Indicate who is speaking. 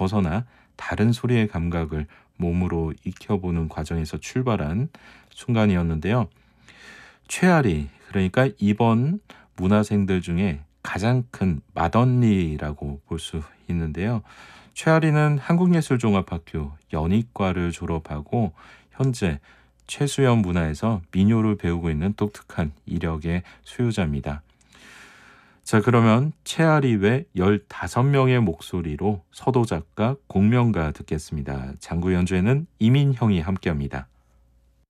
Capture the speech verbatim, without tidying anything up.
Speaker 1: 벗어나 다른 소리의 감각을 몸으로 익혀보는 과정에서 출발한 순간이었는데요. 최아리, 그러니까 이번 문화생들 중에 가장 큰 맏언니라고 볼 수 있는데요. 최아리는 한국예술종합학교 연희과를 졸업하고 현재 최수연 문화에서 민요를 배우고 있는 독특한 이력의 소유자입니다. 자, 그러면 최아리 외 열다섯 명의 목소리로 서도 작가, 공명가 듣겠습니다. 장구 연주에는 이민형이 함께합니다.